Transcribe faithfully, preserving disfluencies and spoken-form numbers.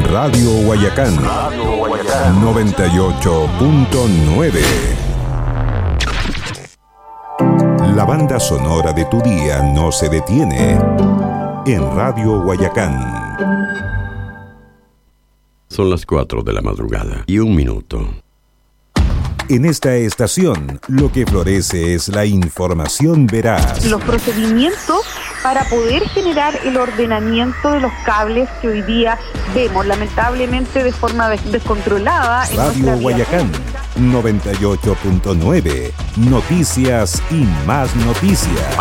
Radio Guayacán, Radio Guayacán noventa y ocho punto nueve. La banda sonora de tu día no se detiene en Radio Guayacán. Son las cuatro de la madrugada y un minuto. En esta estación, lo que florece es la información veraz. Los procedimientos para poder generar el ordenamiento de los cables que hoy día vemos, lamentablemente, de forma des- descontrolada. Radio Guayacán, noventa y ocho punto nueve. Noticias y más noticias.